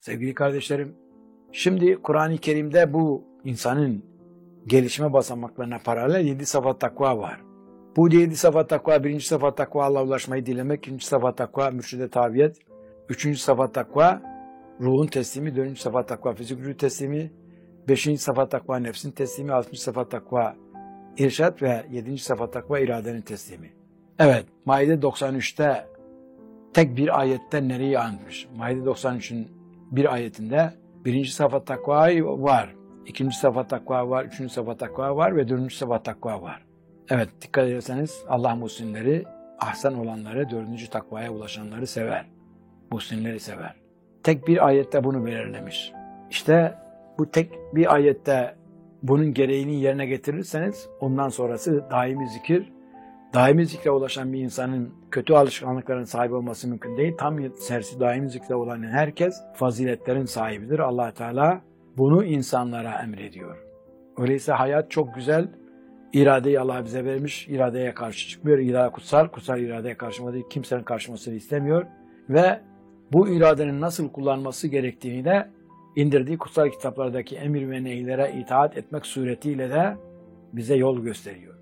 Sevgili kardeşlerim, şimdi Kur'an-ı Kerim'de bu insanın gelişme basamaklarına paralel 7 sıfat takva var. Bu 7 sıfat takva, birinci sıfat takva Allah'a ulaşmayı dilemek, ikinci sıfat takva mürşide tabiyet, üçüncü sıfat takva ruhun teslimi, dördüncü sıfat takva fizik gücü teslimi, beşinci sıfat takva nefsin teslimi, altıncı sıfat takva irşad ve yedinci sıfat takva iradenin teslimi. Evet, Maide 93'te tek bir ayette nereyi anmış? Maide 93'ün bir ayetinde birinci sıfat takva var, ikinci sıfat takva var, üçüncü sıfat takva var ve dördüncü sıfat takva var. Evet, dikkat ederseniz Allah muhsinleri, ahsen olanları, dördüncü takvaya ulaşanları sever. Muhsinleri sever. Tek bir ayette bunu belirlemiş. İşte bu tek bir ayette bunun gereğini yerine getirirseniz ondan sonrası daimi zikir. Daimi zikre ulaşan bir insanın kötü alışkanlıkların sahibi olması mümkün değil. Tam tersi daimi zikre olan herkes faziletlerin sahibidir. Allah Teala bunu insanlara emrediyor. Öyleyse hayat çok güzel. İradeyi Allah bize vermiş. İradeye karşı çıkmıyor. İrade kutsal. Kutsal iradeye karşı kimsenin karşımasını istemiyor. Ve bu iradenin nasıl kullanması gerektiğini de indirdiği kutsal kitaplardaki emir ve nehlere itaat etmek suretiyle de bize yol gösteriyor.